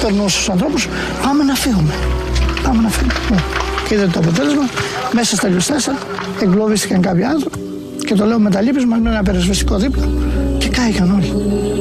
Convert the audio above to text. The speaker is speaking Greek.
περνούσε στους ανθρώπους, πάμε να φύγουμε. Πάμε να φύγουμε. Και είδατε το αποτέλεσμα, μέσα στα 24 εγκλωβίστηκαν κάποιοι άνθρωποι και το λέω με τα λύπης μας με ένα περισβεστικό δίπλα και κάηκαν όλοι.